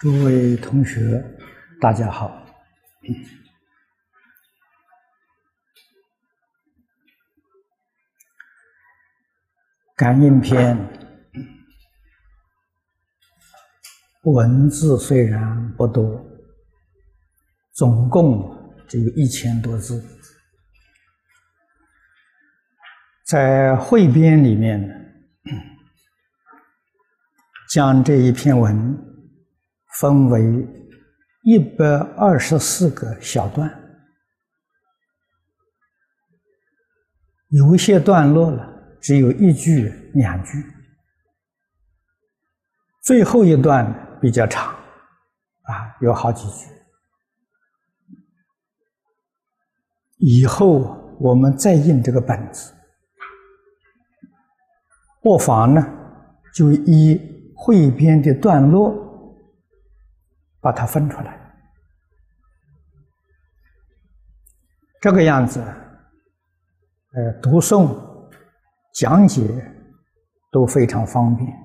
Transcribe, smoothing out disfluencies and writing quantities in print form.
诸位同学，大家好。感应篇文字虽然不多，总共只有1000多字。在汇编里面呢，将这一篇文分为124个小段，有一些段落了只有1句2句，最后一段比较长，有好几句。以后我们再印这个本子，不妨呢就依汇编的段落把它分出来，这个样子，读诵、讲解都非常方便。